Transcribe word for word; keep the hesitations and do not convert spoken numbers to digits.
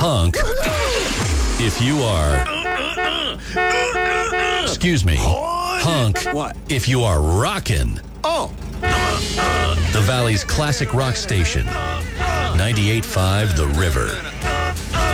Honk if you are... Excuse me. Honk What? if you are rockin'. Oh. The Valley's classic rock station. ninety-eight point five The River.